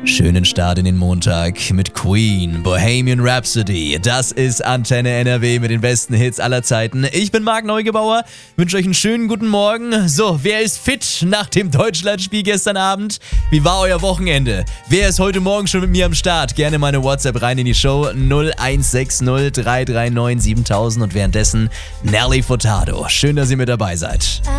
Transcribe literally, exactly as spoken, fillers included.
Schönen Start in den Montag mit Queen, Bohemian Rhapsody. Das ist Antenne N R W mit den besten Hits aller Zeiten. Ich bin Marc Neugebauer, wünsche euch einen schönen guten Morgen. So, wer ist fit nach dem Deutschlandspiel gestern Abend? Wie war euer Wochenende? Wer ist heute Morgen schon mit mir am Start? Gerne meine WhatsApp rein in die Show null eins sechs null drei drei neun siebentausend und währenddessen Nelly Furtado. Schön, dass ihr mit dabei seid.